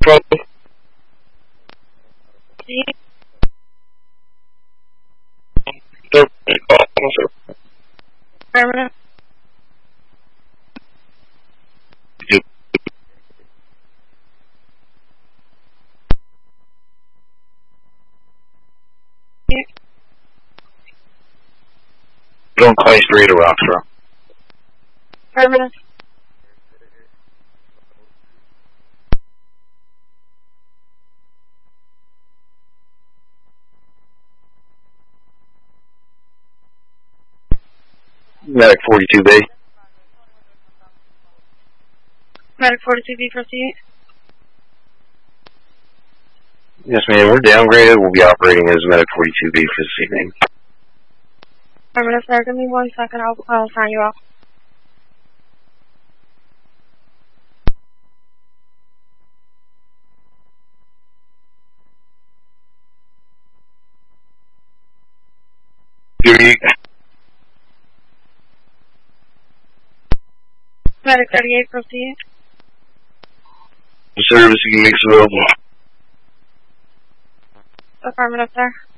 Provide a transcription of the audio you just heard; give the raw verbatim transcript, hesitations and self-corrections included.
From third officer. Affirmative. You. Don't Clay Street or Roxborough. Affirmative. Medic forty-two B. Medic forty-two B, proceed. Yes, ma'am. We're downgraded. We'll be operating as Medic forty-two B for this evening. Affirmative, sir. Give me one second. I'll, I'll sign you off. Duty. Medic thirty-eight, proceed. The service you can make available. Affirmative, sir.